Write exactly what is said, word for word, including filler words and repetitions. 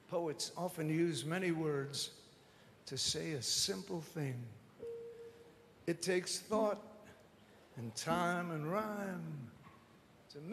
Poets often use many words to say a simple thing. It takes thought and time and rhyme